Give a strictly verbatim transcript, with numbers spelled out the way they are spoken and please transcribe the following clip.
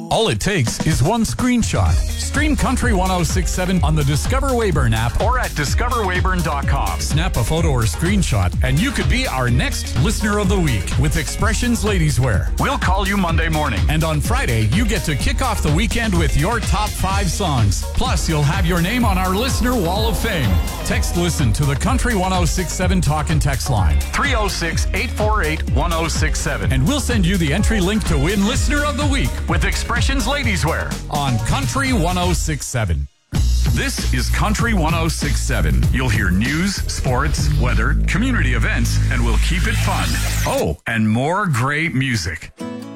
All it takes is one screenshot. Stream Country ten sixty-seven on the Discover Weyburn app or at discover weyburn dot com. Snap a photo or screenshot and you could be our next Listener of the Week with Expressions Ladies Wear. We'll call you Monday morning. And on Friday, you get to kick off the weekend with your top five songs. Plus, you'll have your name on our Listener Wall of Fame. Text LISTEN to the Country ten sixty-seven talk and text line three oh six, eight four eight, one oh six seven. And we'll send you the entry link to win Listener of the Week with Expressions Ladies Wear on Country ten sixty-seven. This is Country ten sixty-seven. You'll hear news, sports, weather, community events, and we'll keep it fun. Oh, and more great music.